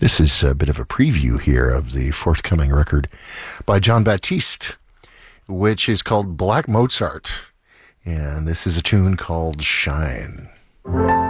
This is a bit of a preview here of the forthcoming record by Jon Batiste, which is called Black Mozart. And this is a tune called Shine.